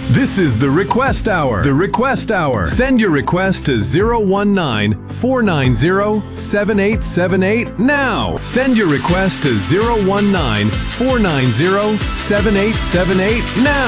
This is the Request Hour. The Request Hour. Send your request to 019-490-7878 now. Send your request to 019-490-7878 now.